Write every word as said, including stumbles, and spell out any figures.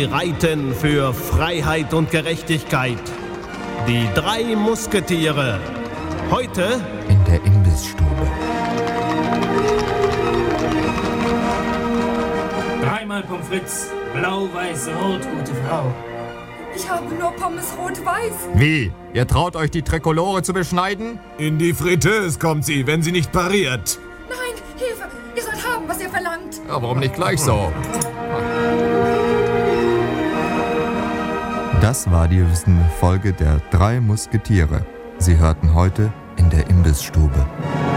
reiten für Freiheit und Gerechtigkeit. Die drei Musketiere. Heute in der Imbissstube. Dreimal Pommes frites, blau, weiß, rot, gute Frau. Ich habe nur Pommes rot-weiß. Wie? Ihr traut euch die Trikolore zu beschneiden? In die Fritteuse kommt sie, wenn sie nicht pariert. Nein, Hilfe! Ihr sollt haben, was ihr verlangt. Ja, warum nicht gleich so? Das war die Folge der drei Musketiere. Sie hörten heute in der Imbissstube.